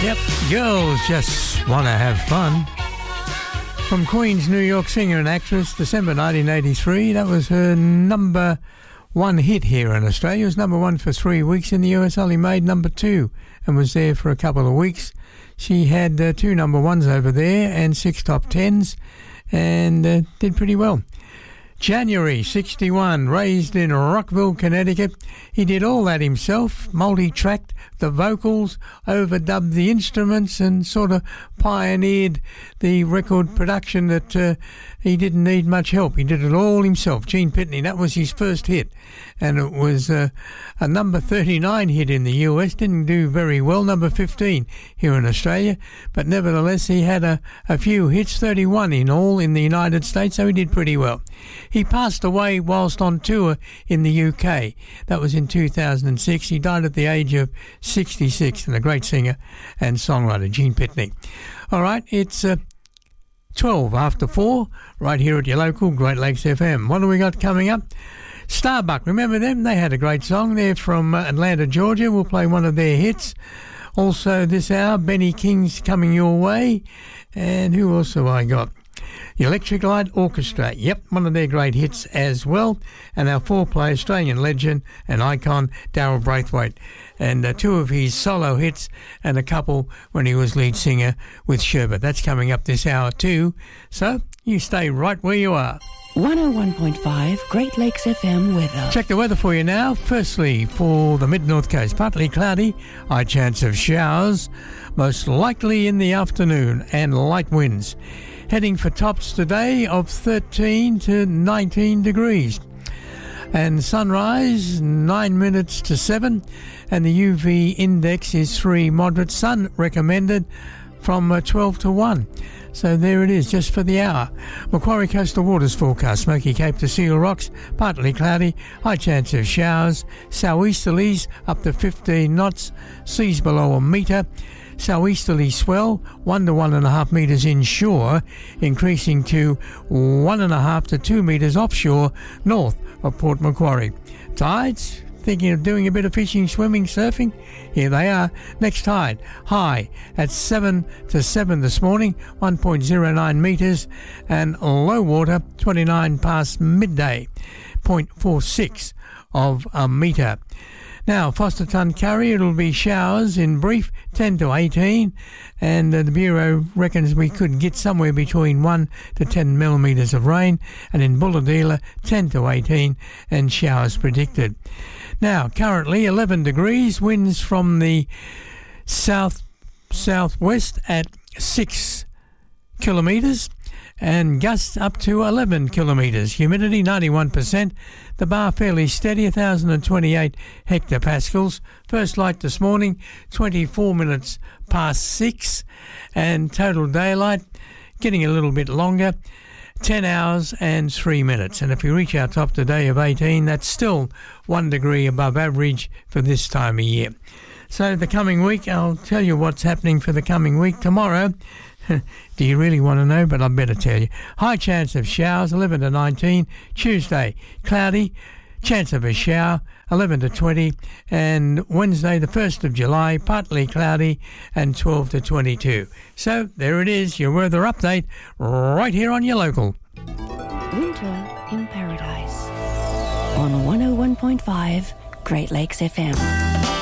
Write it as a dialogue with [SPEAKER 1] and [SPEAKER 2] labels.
[SPEAKER 1] Yep, girls just want to have fun. From Queen's New York singer and actress, December 1983. That was her number one hit here in Australia. It was number one for 3 weeks in the US, only made number two and was there for a couple of weeks. She had 2 number ones over there and 6 top tens and did pretty well. January 61, raised in Rockville, Connecticut. He did all that himself, multi-tracked the vocals, overdubbed the instruments and sort of pioneered the record production that he didn't need much help. He did it all himself. Gene Pitney, that was his first hit. And it was a number 39 hit in the US. Didn't do very well, number 15 here in Australia. But nevertheless, he had a few hits, 31 in all in the United States, so he did pretty well. He passed away whilst on tour in the UK. That was in 2006. He died at the age of 66, and a great singer and songwriter, Gene Pitney. All right, it's 12 after 4, right here at your local Great Lakes FM. What do we got coming up? Starbuck, remember them? They had a great song. They're from Atlanta, Georgia. We'll play one of their hits. Also this hour, Benny King's Coming Your Way. And who else have I got? The Electric Light Orchestra. Yep, one of their great hits as well. And our four-player Australian legend and icon, Daryl Braithwaite. And 2 of his solo hits and a couple when he was lead singer with Sherbet. That's coming up this hour too. So you stay right where you are.
[SPEAKER 2] 101.5 Great Lakes FM weather.
[SPEAKER 1] Check the weather for you now. Firstly, for the mid-north coast, partly cloudy, high chance of showers, most likely in the afternoon, and light winds. Heading for tops today of 13 to 19 degrees. And sunrise, 9 minutes to 7, and the UV index is 3, moderate sun recommended from 12 to 1. So there it is, just for the hour. Macquarie Coastal Waters forecast, Smoky Cape to Seal Rocks, partly cloudy, high chance of showers, southeasterlies up to 15 knots, seas below a metre, southeasterly swell 1 to 1.5 metres inshore, increasing to 1.5 to 2 metres offshore north of Port Macquarie. Tides, thinking of doing a bit of fishing, swimming, surfing? Here they are. Next tide, high at 7 to 7 this morning, 1.09 metres, and low water 29 past midday, 0.46 of a metre. Now, Foster Tuncurry, it'll be showers in brief, 10 to 18, and the Bureau reckons we could get somewhere between 1 to 10 millimetres of rain, and in Bulahdelah, 10 to 18, and showers predicted. Now, currently 11 degrees, winds from the south-southwest at 6 kilometres, and gusts up to 11 kilometres. Humidity 91%. The bar fairly steady, 1,028 hectopascals. First light this morning, 24 minutes past 6. And total daylight getting a little bit longer, 10 hours and 3 minutes. And if we reach our top today of 18, that's still 1 degree above average for this time of year. So the coming week, I'll tell you what's happening for the coming week. Tomorrow, do you really want to know? But I better tell you. High chance of showers, 11 to 19. Tuesday, cloudy, chance of a shower, 11 to 20. And Wednesday, the 1st of July, partly cloudy and 12 to 22. So there it is, your weather update right here on your local.
[SPEAKER 2] Winter in Paradise on 101.5 Great Lakes FM.